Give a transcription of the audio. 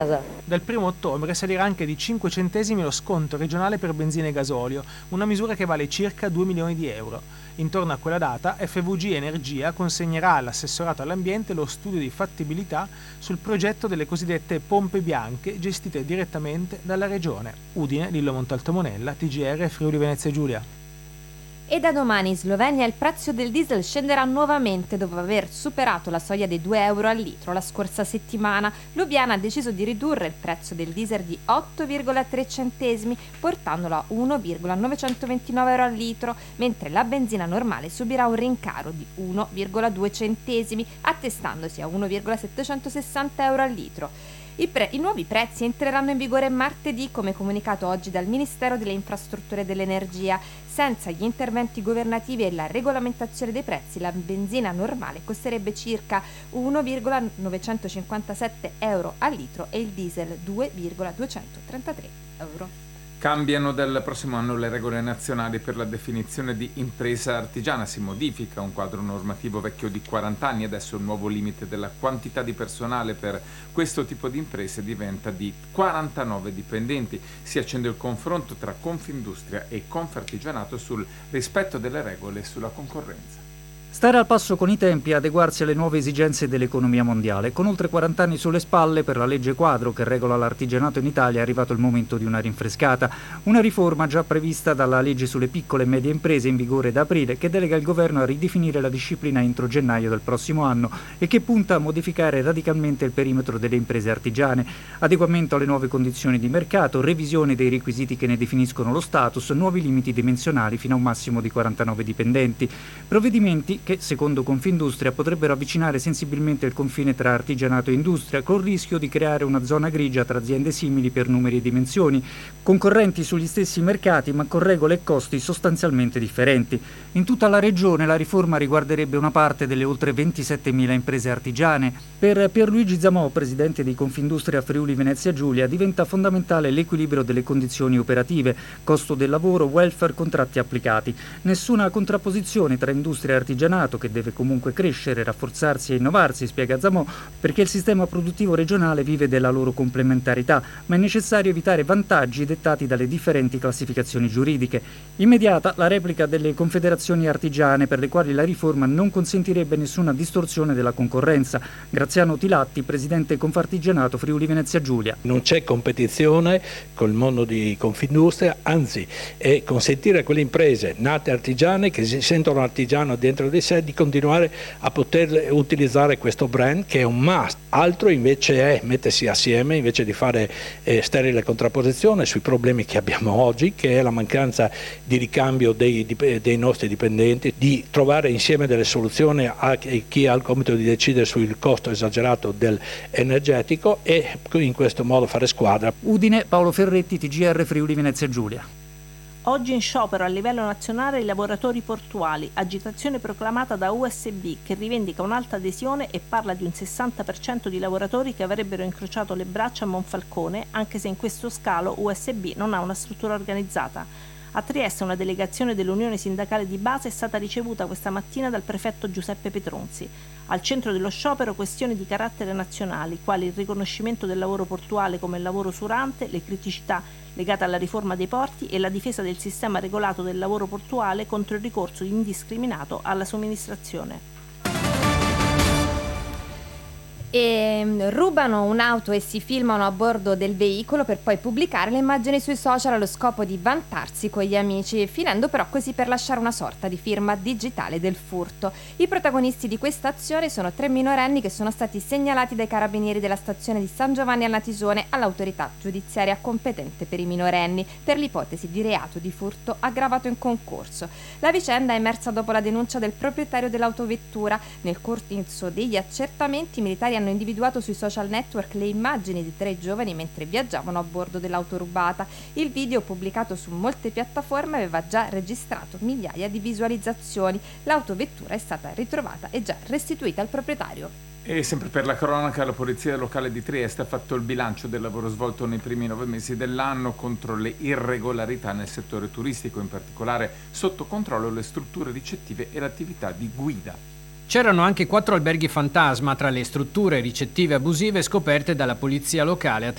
Dal 1° ottobre salirà anche di 5 centesimi lo sconto regionale per benzina e gasolio, una misura che vale circa 2 milioni di euro. Intorno a quella data, FVG Energia consegnerà all'assessorato all'ambiente lo studio di fattibilità sul progetto delle cosiddette pompe bianche gestite direttamente dalla regione. Udine, Lillo Montalto Monella, TGR, Friuli Venezia Giulia. E da domani in Slovenia il prezzo del diesel scenderà nuovamente dopo aver superato la soglia dei 2 euro al litro la scorsa settimana. Lubiana ha deciso di ridurre il prezzo del diesel di 8,3 centesimi, portandolo a 1,929 euro al litro, mentre la benzina normale subirà un rincaro di 1,2 centesimi, attestandosi a 1,760 euro al litro. I nuovi prezzi entreranno in vigore martedì, come comunicato oggi dal Ministero delle Infrastrutture e dell'Energia. Senza gli interventi governativi e la regolamentazione dei prezzi, la benzina normale costerebbe circa 1,957 euro al litro e il diesel 2,233 euro. Cambiano dal prossimo anno le regole nazionali per la definizione di impresa artigiana. Si modifica un quadro normativo vecchio di 40 anni. Adesso il nuovo limite della quantità di personale per questo tipo di imprese diventa di 49 dipendenti. Si accende il confronto tra Confindustria e Confartigianato sul rispetto delle regole e sulla concorrenza. Stare al passo con i tempi e adeguarsi alle nuove esigenze dell'economia mondiale. Con oltre 40 anni sulle spalle, per la legge quadro che regola l'artigianato in Italia è arrivato il momento di una rinfrescata. Una riforma già prevista dalla legge sulle piccole e medie imprese in vigore da aprile, che delega il governo a ridefinire la disciplina entro gennaio del prossimo anno e che punta a modificare radicalmente il perimetro delle imprese artigiane. Adeguamento alle nuove condizioni di mercato, revisione dei requisiti che ne definiscono lo status, nuovi limiti dimensionali fino a un massimo di 49 dipendenti. Provvedimenti che, secondo Confindustria, potrebbero avvicinare sensibilmente il confine tra artigianato e industria, col rischio di creare una zona grigia tra aziende simili per numeri e dimensioni, concorrenti sugli stessi mercati ma con regole e costi sostanzialmente differenti. In tutta la regione la riforma riguarderebbe una parte delle oltre 27.000 imprese artigiane. Per Pierluigi Zamò, presidente di Confindustria Friuli Venezia Giulia, diventa fondamentale l'equilibrio delle condizioni operative, costo del lavoro, welfare, contratti applicati. Nessuna contrapposizione tra industria e artigianato, che deve comunque crescere, rafforzarsi e innovarsi, spiega Zamò, perché il sistema produttivo regionale vive della loro complementarità, ma è necessario evitare vantaggi dettati dalle differenti classificazioni giuridiche. Immediata la replica delle confederazioni artigiane, per le quali la riforma non consentirebbe nessuna distorsione della concorrenza. Graziano Tilatti, presidente Confartigianato Friuli Venezia Giulia. Non c'è competizione col mondo di Confindustria, anzi è consentire a quelle imprese nate artigiane che si sentono artigiano dentro di sé di continuare a poter utilizzare questo brand, che è un must. Altro invece è mettersi assieme, invece di fare sterile contrapposizione sui problemi che abbiamo oggi, che è la mancanza di ricambio dei nostri dipendenti, di trovare insieme delle soluzioni a chi ha il compito di decidere sul costo esagerato dell'energetico e in questo modo fare squadra. Udine, Paolo Ferretti, TGR Friuli Venezia Giulia. Oggi in sciopero a livello nazionale i lavoratori portuali, agitazione proclamata da USB che rivendica un'alta adesione e parla di un 60% di lavoratori che avrebbero incrociato le braccia a Monfalcone, anche se in questo scalo USB non ha una struttura organizzata. A Trieste una delegazione dell'Unione Sindacale di Base è stata ricevuta questa mattina dal prefetto Giuseppe Petronzi. Al centro dello sciopero questioni di carattere nazionali, quali il riconoscimento del lavoro portuale come lavoro usurante, le criticità legate alla riforma dei porti e la difesa del sistema regolato del lavoro portuale contro il ricorso indiscriminato alla somministrazione. Rubano un'auto e si filmano a bordo del veicolo per poi pubblicare le immagini sui social allo scopo di vantarsi con gli amici, finendo però così per lasciare una sorta di firma digitale del furto. I protagonisti di questa azione sono 3 minorenni che sono stati segnalati dai carabinieri della stazione di San Giovanni al Natisone all'autorità giudiziaria competente per i minorenni per l'ipotesi di reato di furto aggravato in concorso. La vicenda è emersa dopo la denuncia del proprietario dell'autovettura. Nel corso degli accertamenti i militari hanno individuato sui social network le immagini di 3 giovani mentre viaggiavano a bordo dell'auto rubata. Il video, pubblicato su molte piattaforme, aveva già registrato migliaia di visualizzazioni. L'autovettura è stata ritrovata e già restituita al proprietario. E sempre per la cronaca, la Polizia Locale di Trieste ha fatto il bilancio del lavoro svolto nei primi 9 mesi dell'anno contro le irregolarità nel settore turistico, in particolare sotto controllo le strutture ricettive e l'attività di guida. C'erano anche 4 alberghi fantasma tra le strutture ricettive abusive scoperte dalla polizia locale a